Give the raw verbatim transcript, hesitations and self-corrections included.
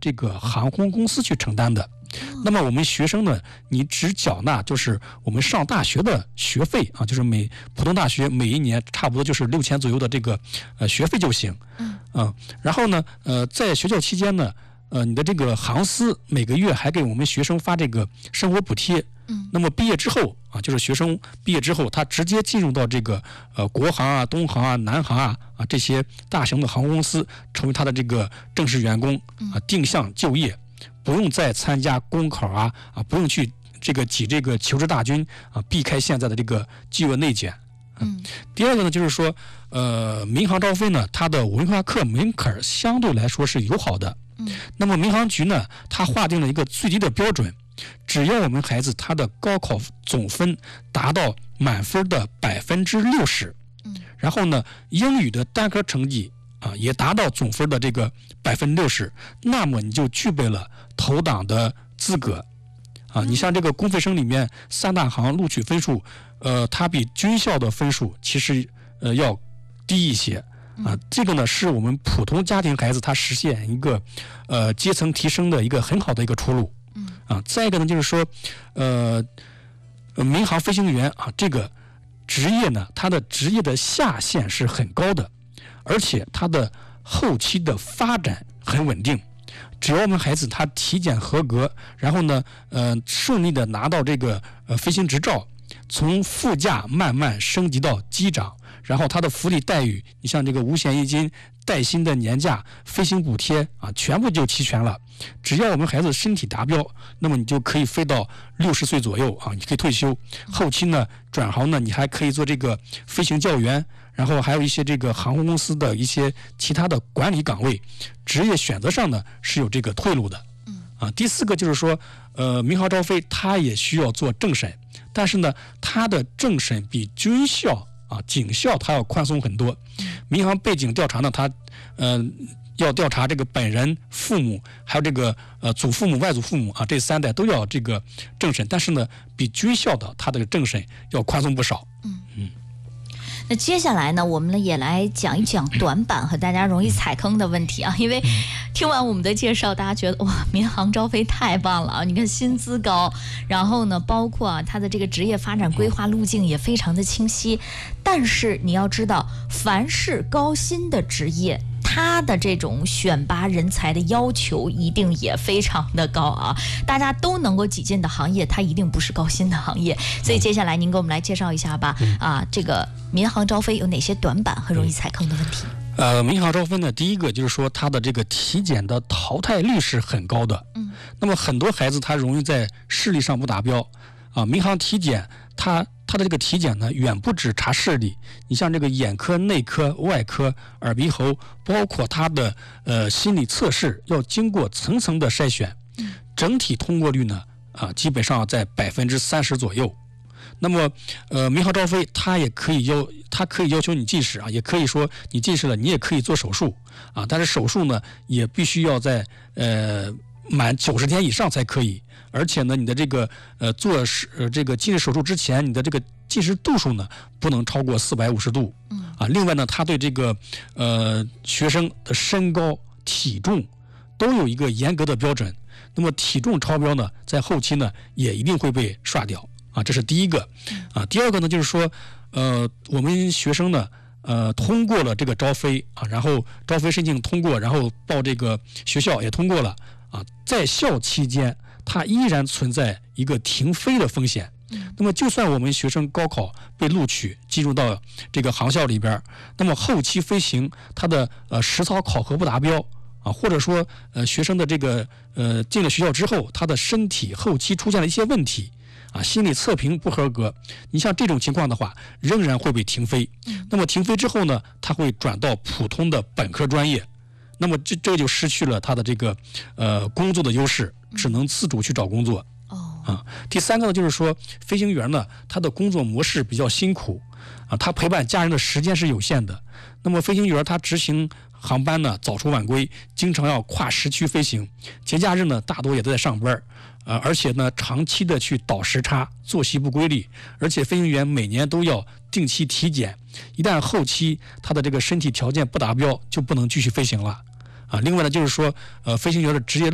这个航空公司去承担的。那么我们学生呢，你只缴纳就是我们上大学的学费啊，就是每普通大学每一年差不多就是六千左右的这个呃学费就行。嗯、呃，然后呢，呃，在学校期间呢，呃，你的这个航司每个月还给我们学生发这个生活补贴。嗯，那么毕业之后啊，就是学生毕业之后，他直接进入到这个呃国航啊、东航啊、南航啊啊这些大型的航空公司，成为他的这个正式员工啊，定向就业。不用再参加公考啊啊，不用去这个挤这个求职大军啊，避开现在的这个就业内卷。嗯，第二个呢，就是说，呃，民航招飞呢，它的文化课门槛相对来说是友好的。嗯，那么民航局呢，它划定了一个最低的标准，只要我们孩子他的高考总分达到满分的百分之六十，嗯，然后呢，英语的单科成绩啊也达到总分的这个百分之六十，那么你就具备了投档的资格。啊，你像这个公费生里面，三大行录取分数，呃，它比军校的分数其实呃要低一些啊。这个呢是我们普通家庭孩子他实现一个呃阶层提升的一个很好的一个出路。嗯啊，再一个呢就是说，呃，民航飞行员啊这个职业呢，它的职业的下限是很高的，而且它的后期的发展很稳定。只要我们孩子他体检合格，然后呢，呃，顺利的拿到这个呃飞行执照，从副驾慢慢升级到机长，然后他的福利待遇，你像这个五险一金、带薪的年假、飞行补贴啊，全部就齐全了。只要我们孩子身体达标，那么你就可以飞到六十岁左右啊，你可以退休。后期呢，转行呢，你还可以做这个飞行教员。然后还有一些这个航空公司的一些其他的管理岗位，职业选择上呢是有这个退路的。嗯啊，第四个就是说，呃，民航招飞它也需要做政审，但是呢，它的政审比军校啊、警校它要宽松很多。民航背景调查呢，它呃要调查这个本人、父母，还有这个呃祖父母、外祖父母啊，这三代都要这个政审，但是呢，比军校的它的政审要宽松不少。嗯嗯。 那接下来呢，我们呢也来讲一讲短板和大家容易踩坑的问题啊。因为听完我们的介绍，大家觉得哇，民航招飞太棒了啊！你看薪资高，然后呢，包括啊它的这个职业发展规划路径也非常的清晰。但是你要知道，凡是高薪的职业，他的这种选拔人才的要求一定也非常的高啊！大家都能够挤进的行业，它一定不是高薪的行业。所以接下来您给我们来介绍一下吧。啊，这个民航招飞有哪些短板和容易踩坑的问题？ 呃，民航招飞呢，第一个就是说它的这个体检的淘汰率是很高的。嗯，那么很多孩子他容易在视力上不达标啊。民航体检它它的这个体检呢，远不止查视力，你像这个眼科、内科、外科、耳鼻喉，包括它的呃心理测试，要经过层层的筛选，整体通过率呢啊基本上在百分之三十左右。那么呃民航招飞它也可以要它可以要求你近视啊，也可以说你近视了你也可以做手术啊，但是手术呢也必须要在呃满九十天以上才可以。而且呢，你的这个呃做呃这个近视手术之前，你的这个近视度数呢不能超过四百五十度。嗯啊，另外呢，他对这个呃学生的身高、体重都有一个严格的标准。那么体重超标呢，在后期呢也一定会被刷掉啊，这是第一个。啊，第二个呢就是说，呃，我们学生呢呃通过了这个招飞啊，然后招飞申请通过，然后报这个学校也通过了啊，在校期间。它依然存在一个停飞的风险。那么，就算我们学生高考被录取，进入到这个航校里边，那么后期飞行它的呃实操考核不达标啊，或者说呃学生的这个呃进了学校之后，他的身体后期出现了一些问题啊，心理测评不合格，你像这种情况的话，仍然会被停飞。那么停飞之后呢，他会转到普通的本科专业。那么这这就失去了他的这个呃工作的优势，只能自主去找工作。哦啊，第三个呢，就是说飞行员呢，他的工作模式比较辛苦啊，他陪伴家人的时间是有限的。那么飞行员他执行航班呢，早出晚归，经常要跨时区飞行，节假日呢大多也都在上班。呃，而且呢，长期的去倒时差，作息不规律，而且飞行员每年都要定期体检，一旦后期他的这个身体条件不达标，就不能继续飞行了。啊，另外呢，就是说，呃，飞行员的职业